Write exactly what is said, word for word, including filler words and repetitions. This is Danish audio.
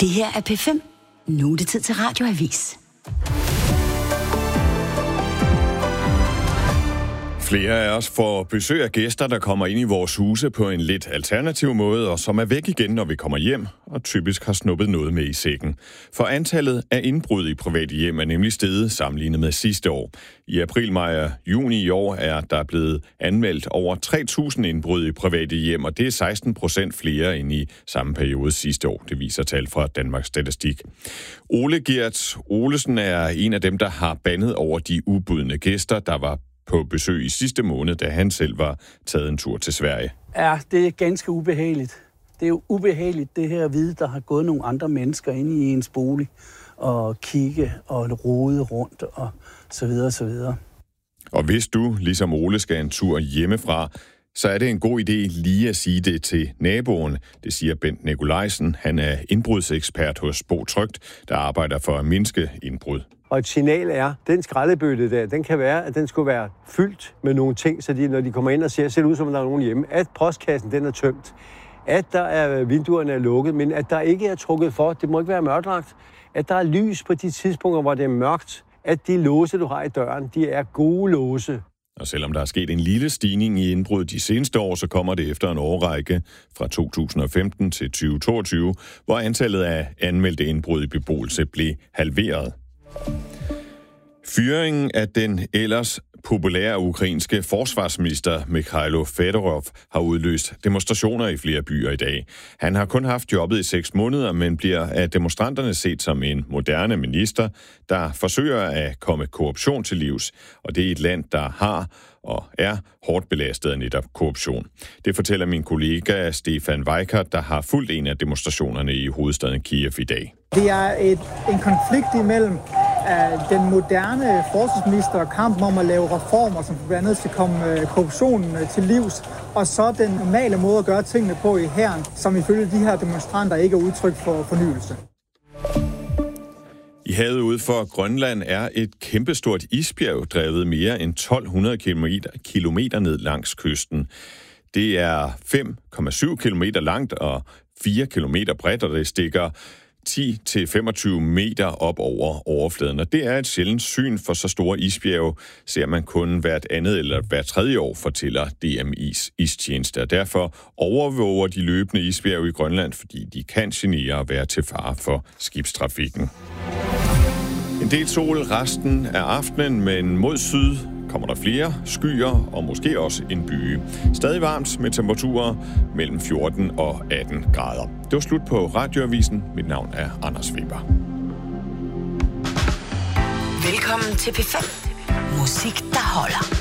Det her er P fem. Nu er det tid til Radioavis. Flere af os får besøg af gæster, der kommer ind i vores huse på en lidt alternativ måde, og som er væk igen, når vi kommer hjem, og typisk har snuppet noget med i sækken. For antallet af indbrud i private hjem er nemlig steget sammenlignet med sidste år. I april, maj og juni i år er der blevet anmeldt over tre tusind indbrud i private hjem, og det er seksten procent flere end i samme periode sidste år. Det viser tal fra Danmarks Statistik. Ole Gert Olesen er en af dem, der har bandet over de ubudne gæster, der var på besøg i sidste måned, da han selv var taget en tur til Sverige. Ja, det er ganske ubehageligt. Det er jo ubehageligt, det her at vide, der har gået nogle andre mennesker ind i ens bolig og kigge og rode rundt og så videre og så videre. Og hvis du, ligesom Ole, skal en tur hjemmefra, så er det en god idé lige at sige det til naboen. Det siger Bent Nikolajsen. Han er indbrudsekspert hos Bo Trygt, der arbejder for at mindske indbrud. Og et signal er, den skraldebøtte der, den kan være, at den skulle være fyldt med nogle ting, så de, når de kommer ind og ser, ser det ud som, om der er nogen hjemme. At postkassen, den er tømt. At der er, vinduerne er lukket, men at der ikke er trukket for, det må ikke være mørklagt. At der er lys på de tidspunkter, hvor det er mørkt. At de låse, du har i døren, de er gode låse. Og selvom der er sket en lille stigning i indbrud de seneste år, så kommer det efter en årrække fra to tusind og femten til tyve toogtyve, hvor antallet af anmeldte indbrud i beboelse blev halveret. Fyringen af den ellers populære ukrainske forsvarsminister Mikhailo Fedorov har udløst demonstrationer i flere byer i dag. Han har kun haft jobbet i seks måneder, men bliver af demonstranterne set som en moderne minister, der forsøger at komme korruption til livs. Og det er et land, der har og er hårdt belastet af netop korruption. Det fortæller min kollega Stefan Weikert, der har fulgt en af demonstrationerne i hovedstaden Kiev i dag. Det er et, en konflikt imellem uh, den moderne forsvarsminister og kampen om at lave reformer, som blandt andet skal komme uh, korruptionen uh, til livs, og så den normale måde at gøre tingene på i hæren, som ifølge de her demonstranter ikke er udtryk for fornyelse. I havet ude for Grønland er et kæmpestort isbjerg drevet mere end tolv hundrede kilometer ned langs kysten. Det er fem komma syv kilometer langt og fire kilometer bredt, og det stikker ti til femogtyve meter op over overfladen. Og det er et sjældent syn, for så store isbjerge ser man kun hvert andet eller hvert tredje år, fortæller D M I's istjeneste. Og derfor overvåger de løbende isbjerge i Grønland, fordi de kan genere og være til fare for skibstrafikken. En del sol resten af aftenen, men mod syd kommer der flere skyer og måske også en byge. Stadig varmt med temperaturer mellem fjorten og atten grader. Det var slut på Radioavisen. Mit navn er Anders Weber. Velkommen til P fem. Musik, der holder.